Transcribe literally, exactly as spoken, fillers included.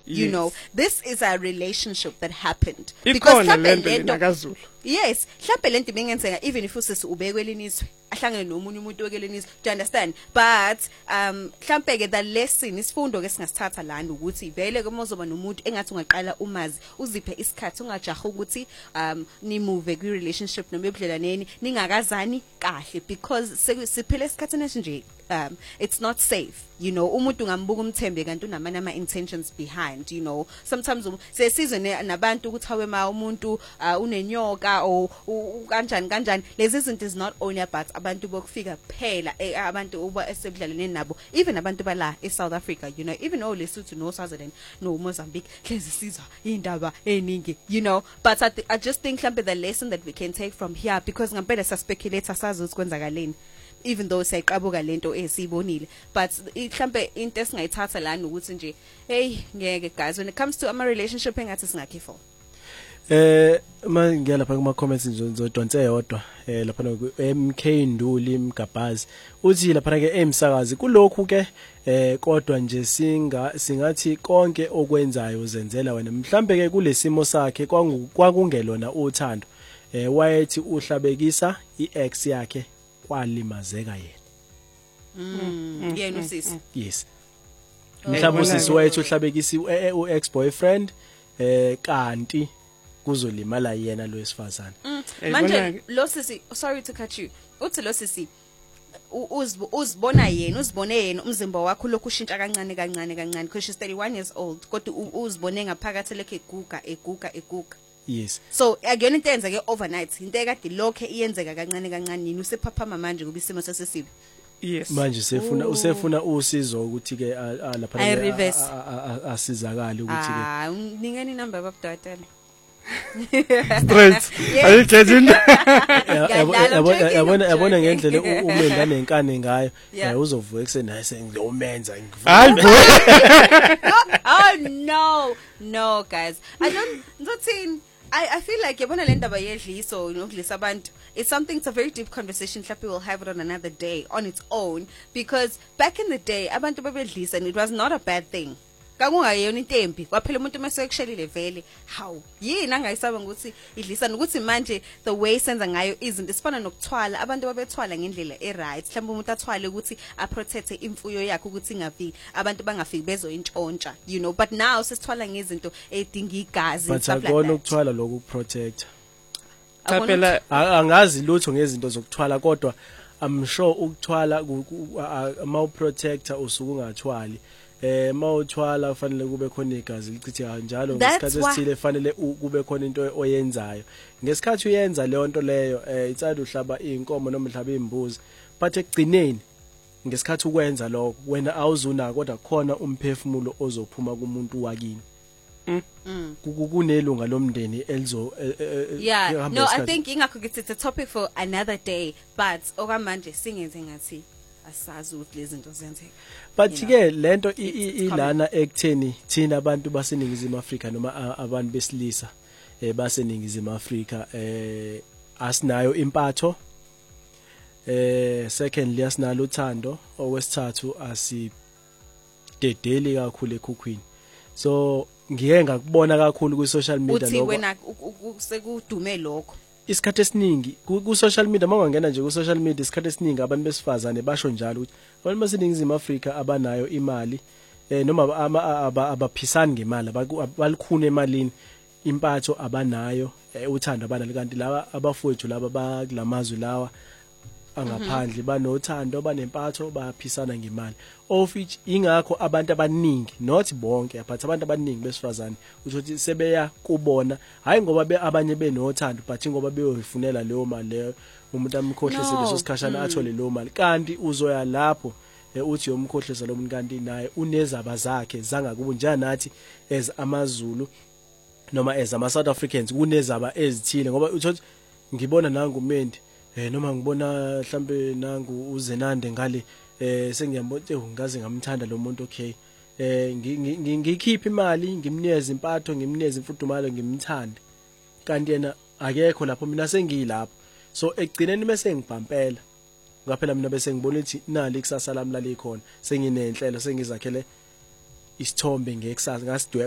you Yes. know, this is a relationship that happened Ikhona mhlambe lento lento- nakaZulu. yes mhlambe lento bengenzeka even if usisi ubekwelinizwe ahlangene nomunye umuntu okwelinizwe, do you understand? But um mhlambe ke the lesson isifundo ke singasithatha lana ukuthi vele ke mozoba nomuntu engathi ungaqala umazi uziphe isikhathi ungajaha ukuthi um ni move kwi relationship noma ebudlelaneni ningakazani kahle because seku- siphile esikhathini esinje. Um, it's not safe, you know. Umuntu ngambuka umthembe kanti unamanye ama intentions behind, you know. Sometimes um, sesizwe ne- nabantu ukuthi hawe ma umuntu uh, unenyoka or u- u- kanjani kanjani. Lezi izinto is not only about abantu bokufika phela eh, abantu uba esebudlaleni nabo, even abantu bala e South Africa, you know, even all Lesotho no Swaziland no Mozambique lezi sizwa indaba eningi, you know. But I, th- I just think mhlambe the lesson that we can take from here, because ngampela sa speculate sazi ukuthi kwenzakaleni, even though sayiqabuka lento esiyibonile, but mhlambe into esingayithatha lana ukuthi nje hey ngeke guys, when it comes to ama relationship engathi singakhi for Eh uma ngiya lapha kuma comments nje ngizodonse yodwa eh lapha ku M K Nduli Mgabazi uthi lapha ke emsakazi kulokhu ke eh kodwa nje singa singathi konke okwenzayo uzenzela wena, mhlambe ke kulesimo sakhe kwakungelona uthando eh wayethi uhlabekisa iex yakhe kwalimazeka yena. mm yena usisi Yes. Mhlawumbe usisi wayethu uhlabekisi u-ex boyfriend eh kanti kuzolimala yena lo wesifazana. Eh, manje bona-ke- lo sisi, sorry to cut you, uthi lo sisi u- uzib- uzibona yena uzibone yena umzimba wakho lokhu ushintsha kancane kancane kancane because she's thirty-one years old kodwa u- uzibone ngaphakathi lekhe eguga eguga eguga. Yes. So akuyona into eyenzeke overnight, into ekade lokho iyenzeka kancane kancane, yini usephaphama manje kuba isimo sesisibi. Yes. Manje sefuna Ooh. usefuna usizo ukuthi ke lapha I reverse. asizakala ukuthi ke Ah, ningeni number babudokotela. Straight. Yes. Ayikhethe Ngiyadlala, yabona I'm yabona joking, I'm ngendlela joking. umenda nenkane ngayo Yeah. eh, uzovuka kusena sengiyomenza Hayi ngivuka. bo. Oh no, no guys. I don't nothing. I, I feel like yabona le ndaba yedliso nokudlisa abantu, it's something, it's a very deep conversation. Mhlawumbe we'll have it on another day on its own, because back in the day abantu babedlisa and it was not a bad thing. Kakungayona into embi kwaphela umuntu mase kushelile vele how yini angayisaba ngokuthi idlisa nokuthi manje the way senza ngayo izinto isifana nokuthwala, abantu babethwala ngendlela e right, mhlawumbe umuntu athwale ukuthi a protect imfuyo yakhe ukuthi ingafiki abantu bangafiki bezoyintshontsha, you know. But now sesithwala ngezinto edinga igazi and But stuff like akona that. ukuthwala lokhu protect. Cha Akona phela A- angazi lutho ngezinto zokuthwala kodwa I'm sure ukuthwala ama protector usuku ungathwali. Eh mawuthwala kufanele kube khona igazi lichitha njalo That's ngesikhathi why- esithile kufanele u- kube khona into oyenzayo ngesikhathi uyenza leyo nto leyo eh itsala uhlaba inkomo noma uhlaba imbuzi but ekugcineni ngesikhathi ukwenza lokho wena awuzuna kodwa khona umphefumulo ozophuma kumuntu wakini kunelunga lomndeni elizo eh, eh, eh, Yeah, ehamba no, I isikhathi. think ingakho ngithi it's a topic for another day, but okwamanje singenze ngathi asazi ukuthi lezi zinto zenzeka. But You ke lento i- i- it's ilana ekutheni thina abantu baseningizimu Afrika noma a- abantu besilisa eh baseningizimu Afrika eh asinayo impatho, eh secondly asinalo uthando, okwesithathu asidedeli kakhulu ekhukhwini. So ngike ngakubona kakhulu ku social media Uthi lokho wena u- u- u- sekudume lokho. isikhathi esiningi ku ku social media mawungena nje ku social media isikhathi esiningi abantu besifazane basho njalo ukuthi abantu baseningizimu Afrika abanayo imali eh noma aba- aba- abaphisani ngemali abaku- balikhune emalini, impatho abanayo, eh, uthando abanalo, kanti laba abafowethu laba bakulamazwe lawa angaphandle banothando banempatho bayaphisana ngemali, of which ingakho abantu abaningi, not bonke but abantu abaningi besifazane ukuthi sebeya kubona, hayi ngoba be abanye benothando but ngoba beyoyifunela leyo mali leyo umuntu amkhohlise No. leso sikhashana athole leyo mali, kanti uzoya lapho eh, uthi yomkhohlisa lo muntu kanti naye unezaba zakhe zangakubo njanathi as amaZulu noma as ama South Africans kunezaba ezithile, ngoba uthi ngibona nangu Mendi eh noma ngibona mhlambe nangu uZenande ngale eh sengiyambona eh ngaze ngamthanda lo muntu, okay eh ngikhipha imali ngimnikeze impatho ngimnikeze imfudumalo ngimthande, kanti yena akekho lapho mina sengiyilapho. So ekugcineni bese ngibhampela ngaphela mina bese ngibona ukuthi nali ikusasa lami lali khona, senginenhlelo sengizakhele isithombe ngekusasa ngasidwe